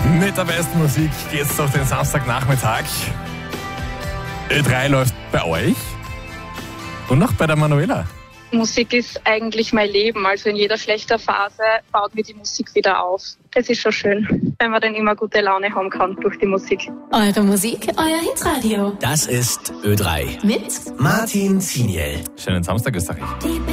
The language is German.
Mit der besten Musik geht's auf den Samstagnachmittag. Ö3 läuft bei euch und auch bei der Manuela. Musik ist eigentlich mein Leben. Also in jeder schlechten Phase baut mir die Musik wieder auf. Es ist schon schön, wenn man dann immer gute Laune haben kann durch die Musik. Eure Musik, euer Hitradio. Das ist Ö3 Mit Martin Ziniel. Schönen Samstag, Österreich.